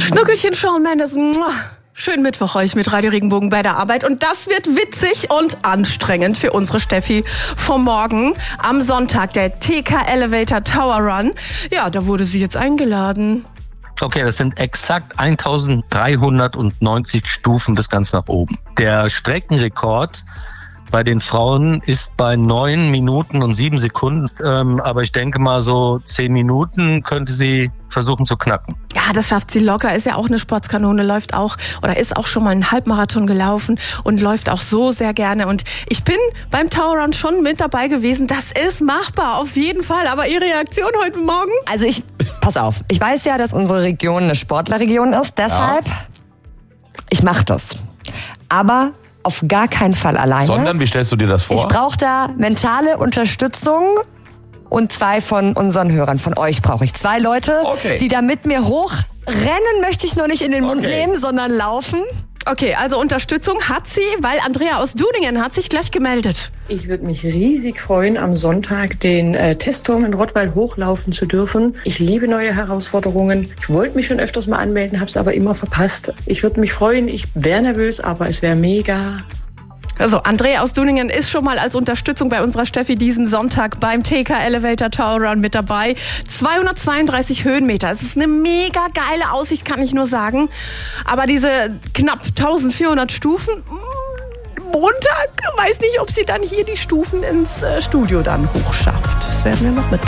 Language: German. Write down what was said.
Schnuckelchen Shawn Mendes. Schönen Mittwoch euch mit Radio Regenbogen bei der Arbeit. Und das wird witzig und anstrengend für unsere Steffi vom Morgen. Am Sonntag der TK Elevator Tower Run. Ja, da wurde sie jetzt eingeladen. Okay, das sind exakt 1390 Stufen bis ganz nach oben. Der Streckenrekord bei den Frauen ist bei 9 Minuten und 7 Sekunden. Aber ich denke mal, so 10 Minuten könnte sie versuchen zu knacken. Ja, das schafft sie locker. Ist ja auch eine Sportskanone, läuft auch oder ist auch schon mal einen Halbmarathon gelaufen und läuft auch so sehr gerne. Und ich bin beim Tower Run schon mit dabei gewesen. Das ist machbar, auf jeden Fall. Aber Ihre Reaktion heute Morgen? Also pass auf, ich weiß ja, dass unsere Region eine Sportlerregion ist. Deshalb, ich mache das. Aber auf gar keinen Fall alleine. Sondern, wie stellst du dir das vor? Ich brauche da mentale Unterstützung und 2 von unseren Hörern. Von euch brauche ich 2 Leute, die da mit mir hochrennen, möchte ich nur nicht in den Mund nehmen, sondern laufen. Okay, also Unterstützung hat sie, weil Andrea aus Duningen hat sich gleich gemeldet. Ich würde mich riesig freuen, am Sonntag den Testturm in Rottweil hochlaufen zu dürfen. Ich liebe neue Herausforderungen. Ich wollte mich schon öfters mal anmelden, habe es aber immer verpasst. Ich würde mich freuen. Ich wäre nervös, aber es wäre mega. Also Andrea aus Duningen ist schon mal als Unterstützung bei unserer Steffi diesen Sonntag beim TK Elevator Tower Run mit dabei. 232 Höhenmeter. Es ist eine mega geile Aussicht, kann ich nur sagen. Aber diese knapp 1400 Stufen, Montag, weiß nicht, ob sie dann hier die Stufen ins Studio dann hochschafft. Das werden wir noch mit